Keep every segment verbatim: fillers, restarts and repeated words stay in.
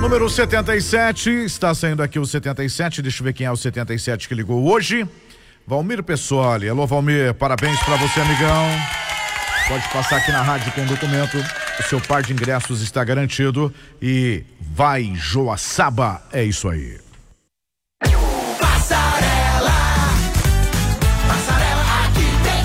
Número setenta e sete, está saindo aqui o setenta e sete, deixa eu ver quem é o setenta e sete que ligou hoje. Valmir Pessoli. Alô, Valmir, parabéns pra você, amigão. Pode passar aqui na rádio com o documento, o seu par de ingressos está garantido e vai Joaçaba, é isso aí. Passarela, Passarela, aqui tem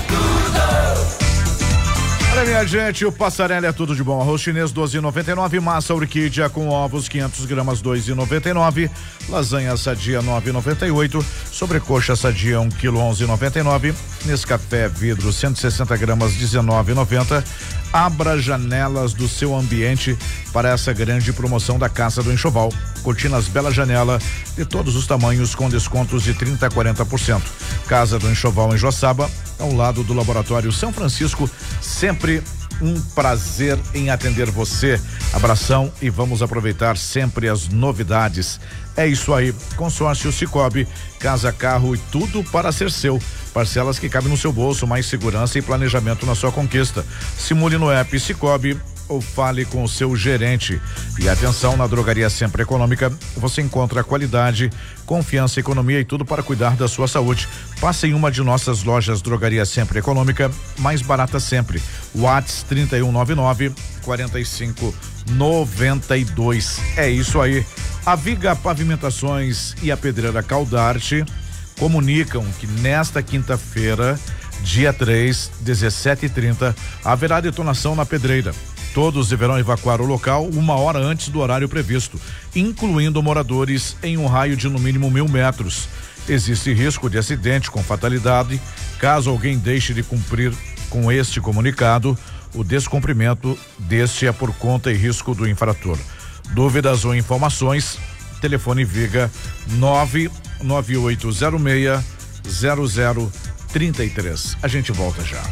tudo. Olha, minha gente, o Passarela é tudo de bom. Arroz chinês doze e noventa e nove, massa orquídea com ovos quinhentos gramas dois e noventa e nove, lasanha sadia nove e noventa e oito, sobrecoxa sadia um quilo onze e noventa e nove, Nescafé vidro cento e sessenta gramas dezenove e noventa. Abra janelas do seu ambiente para essa grande promoção da Casa do Enxoval. Cortinas Bela Janela de todos os tamanhos com descontos de trinta a quarenta por cento. Casa do Enxoval em Joaçaba, ao lado do Laboratório São Francisco. Sempre um prazer em atender você. Abração e vamos aproveitar sempre as novidades. É isso aí. Consórcio Cicobi, casa, carro e tudo para ser seu. Parcelas que cabem no seu bolso, mais segurança e planejamento na sua conquista. Simule no app Cicobi ou fale com o seu gerente. E atenção, na Drogaria Sempre Econômica você encontra qualidade, confiança, economia e tudo para cuidar da sua saúde. Passe em uma de nossas lojas Drogaria Sempre Econômica, mais barata sempre. WhatsApp trinta e um noventa e nove, quarenta e cinco noventa e dois. É isso aí. A Viga Pavimentações e a Pedreira Caldarte comunicam que nesta quinta-feira, dia três, dezessete e trinta, haverá detonação na pedreira. Todos deverão evacuar o local uma hora antes do horário previsto, incluindo moradores em um raio de no mínimo mil metros. Existe risco de acidente com fatalidade. Caso alguém deixe de cumprir com este comunicado, o descumprimento deste é por conta e risco do infrator. Dúvidas ou informações? Telefone Viga nove nove oito zero seis zero zero três três. A gente volta já.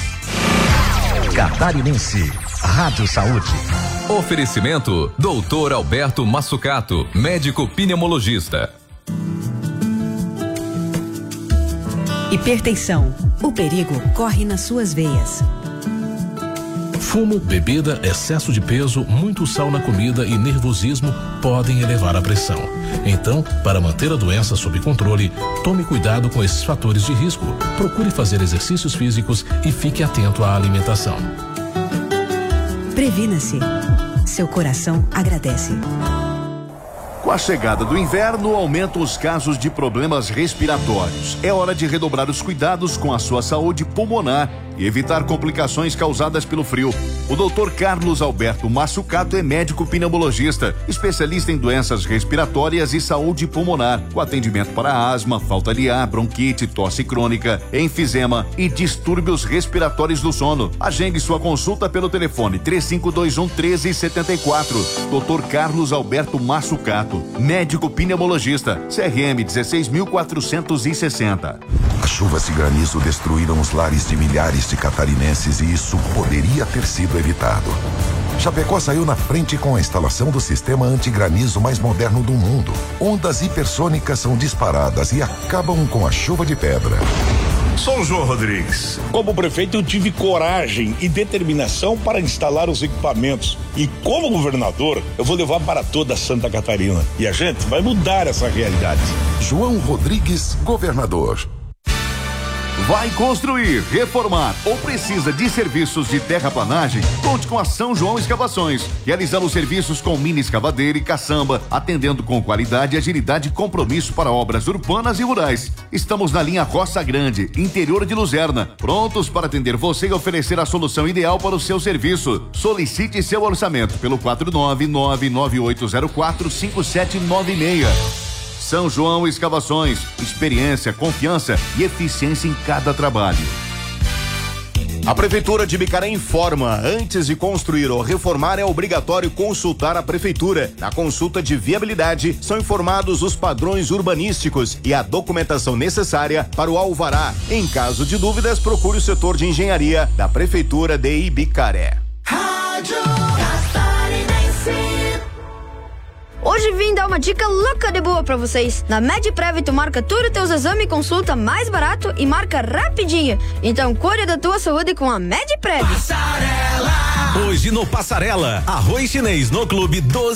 Catarinense, Rádio Saúde. Oferecimento doutor Alberto Massucato, médico pneumologista. Hipertensão. O perigo corre nas suas veias. Fumo, bebida, excesso de peso, muito sal na comida e nervosismo podem elevar a pressão. Então, para manter a doença sob controle, tome cuidado com esses fatores de risco. Procure fazer exercícios físicos e fique atento à alimentação. Previna-se. Seu coração agradece. Com a chegada do inverno, aumentam os casos de problemas respiratórios. É hora de redobrar os cuidados com a sua saúde pulmonar e evitar complicações causadas pelo frio. O doutor Carlos Alberto Massucato é médico pneumologista, especialista em doenças respiratórias e saúde pulmonar, com atendimento para asma, falta de ar, bronquite, tosse crônica, enfisema e distúrbios respiratórios do sono. Agende sua consulta pelo telefone três cinco dois um, um três sete quatro. doutor Carlos Alberto Massucato, médico pneumologista, C R M dezesseis mil quatrocentos e sessenta. As chuvas e granizo destruíram os lares de milhares de catarinenses e isso poderia ter sido evitado. Chapecó saiu na frente com a instalação do sistema antigranizo mais moderno do mundo. Ondas hipersônicas são disparadas e acabam com a chuva de pedra. Sou o João Rodrigues. Como prefeito, eu tive coragem e determinação para instalar os equipamentos. E como governador, eu vou levar para toda Santa Catarina. E a gente vai mudar essa realidade. João Rodrigues, governador. Vai construir, reformar ou precisa de serviços de terraplanagem? Conte com a São João Escavações. Realizamos serviços com mini escavadeira e caçamba, atendendo com qualidade, agilidade e compromisso para obras urbanas e rurais. Estamos na linha Roça Grande, interior de Luzerna, prontos para atender você e oferecer a solução ideal para o seu serviço. Solicite seu orçamento pelo quatro nove nove nove oito zero quatro cinco sete nove seis. São João Escavações, experiência, confiança e eficiência em cada trabalho. A Prefeitura de Bicaré informa, antes de construir ou reformar é obrigatório consultar a Prefeitura. Na consulta de viabilidade, são informados os padrões urbanísticos e a documentação necessária para o alvará. Em caso de dúvidas, procure o setor de engenharia da Prefeitura de Ibicaré. Rádio Catarinense. Hoje vim dar uma dica louca de boa pra vocês. Na MedPrev tu marca tudo teus exames e consulta mais barato e marca rapidinho. Então cuide da tua saúde com a MedPrev. Passarela. Hoje no Passarela, arroz chinês no Clube doze